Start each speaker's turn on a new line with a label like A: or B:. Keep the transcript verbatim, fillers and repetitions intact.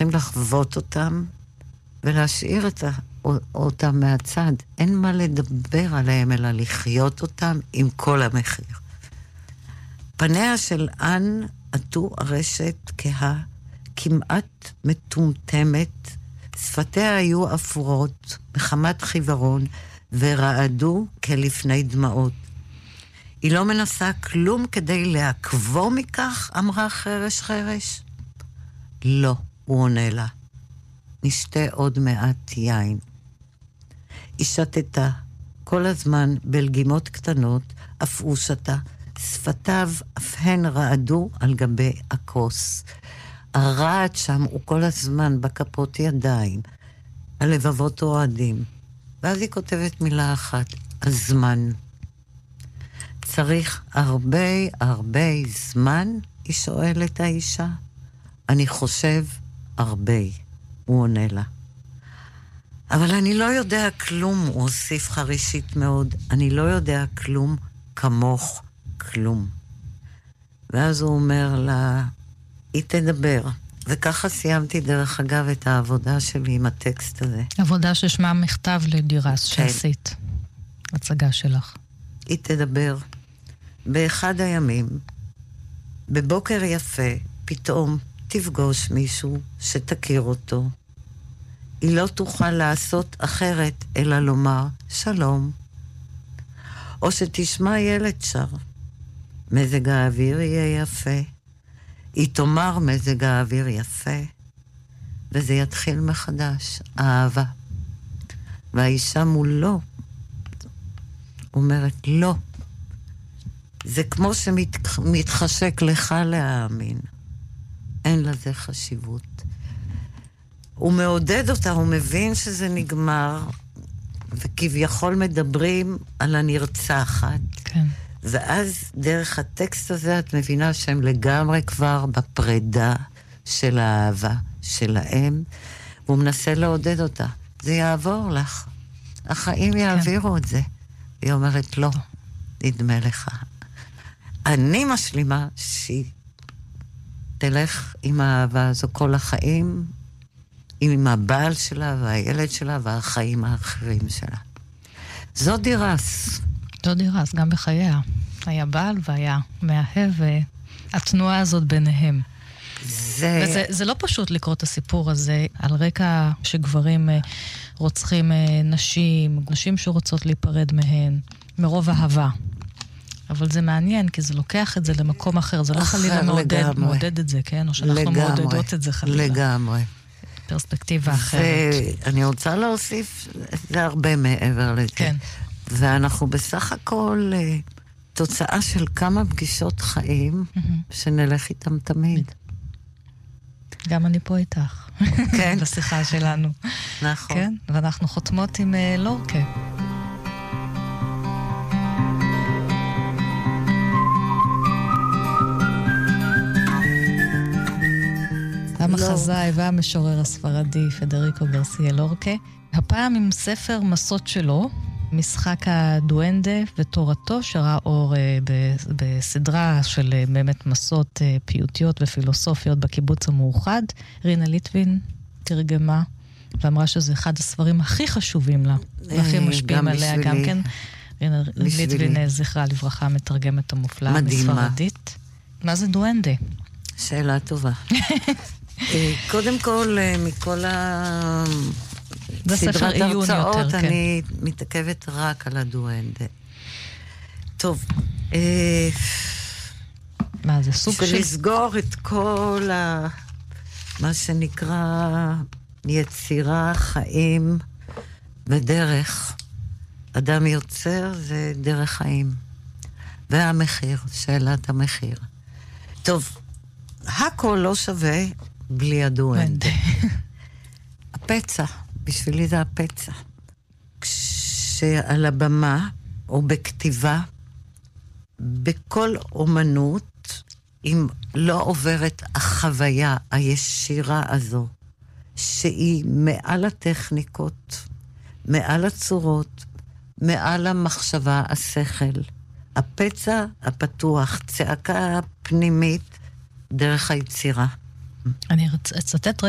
A: צריכים לחוות אותם ולהשאיר את אותם מהצד. אין מה לדבר עליהם, אלא לחיות אותם עם כל המחיר. פניה של אן עטו הרשת כהה, כמעט מטומטמת, שפתיה היו אפורות, מחמת חיוורון, ורעדו כלפני דמעות. היא לא מנסה כלום כדי לעקבו מכך, אמרה חרש חרש. לא, הוא עונה לה. נשתה עוד מעט יין. היא שתתה כל הזמן בלגימות קטנות, אף הוא שתה. שפתיו אף הן רעדו על גבי הכוס. הרעד שם הוא כל הזמן בכפות ידיים, הלבבות רועדים. ואז היא כותבת מילה אחת, הזמן. צריך הרבה הרבה זמן? היא שואלת האישה. אני חושב הרבה, הוא עונה לה. אבל אני לא יודע כלום, הוא הוסיף חרישית מאוד. אני לא יודע כלום כמוך כלום. ואז הוא אומר לה, היא תדבר. וככה סיימתי דרך אגב את העבודה שלי עם הטקסט הזה.
B: עבודה ששמה מכתב לדירס
A: כן.
B: שעשית. הצגה שלך.
A: היא תדבר. באחד הימים, בבוקר יפה, פתאום תפגוש מישהו שתכיר אותו. היא לא תוכל לעשות אחרת אלא לומר שלום. או שתשמע ילד שר. מזג האוויר יהיה יפה. היא תאמר מזג האוויר יפה. וזה יתחיל מחדש, אהבה. והאישה מולו אומרת לא. זה כמו שמתחשק לך להאמין. אין לזה חשיבות. הוא מעודד אותה, הוא מבין שזה נגמר, וכביכול מדברים על הנרצחת.
B: כן.
A: ואז דרך הטקסט הזה את מבינה שהם לגמרי כבר בפרידה של האהבה שלהם, והוא מנסה לעודד אותה. זה יעבור לך. החיים יעבירו את זה. היא אומרת לא, נדמה לך. אני משלימה שהיא תלך עם האהבה הזו כל החיים, עם הבעל שלה והילד שלה והחיים האחרים שלה. זו דירס.
B: זו דירס, גם בחייה. היה בעל והיה מאהב, והתנועה הזאת ביניהם.
A: זה...
B: וזה זה לא פשוט לקרוא את הסיפור הזה על רקע שגברים רוצחים נשים, נשים שרוצות להיפרד מהן, מרוב אהבה. אבל זה מעניין, כי זה לוקח את זה למקום אחר. זה לא חלילה מעודד, מעודד את זה, כן? או שאנחנו לגמרי, מעודדות את זה חלילה.
A: לגמרי.
B: פרספקטיבה אחרת.
A: ואני רוצה להוסיף, זה הרבה מעבר לזה.
B: כן.
A: ואנחנו בסך הכל תוצאה של כמה פגישות חיים שנלך איתם תמיד.
B: גם אני פה איתך.
A: כן.
B: בשיחה שלנו.
A: נכון.
B: כן, ואנחנו חותמות עם לורקה. המחזאי והמשורר הספרדי פדריקו גרסיה לורקה. הפעם עם ספר מסות שלו, משחק הדואנדה ותורתו, שראה אור בסדרה של באמת מסות פיוטיות ופילוסופיות בקיבוץ המאוחד. רינה ליטבין תרגמה ואמרה שזה אחד הספרים הכי חשובים לה, והכי משפיעים עליה גם כן. רינה ליטבין זכרה לברכה מתרגמת המופלאה בספרדית. מה זה דואנדה?
A: שאלה טובה. קודם כל, מכל הסדרת הרצאות, אני מתעכבת רק על הדואנדה. טוב,
B: מה זה סוג של...
A: שלסגור את כל מה שנקרא יצירה, חיים ודרך. אדם יוצר זה דרך חיים. והמחיר, שאלת המחיר. טוב, הכל לא שווה בלי הדואנדה. הפצע, בשבילי זה הפצע. כשעל הבמה או בכתיבה, בכל אומנות, אם לא עוברת החוויה הישירה הזו, שהיא מעל הטכניקות, מעל הצורות, מעל המחשבה, השכל, הפצע הפתוח, צעקה פנימית, דרך היצירה.
B: אני אצטט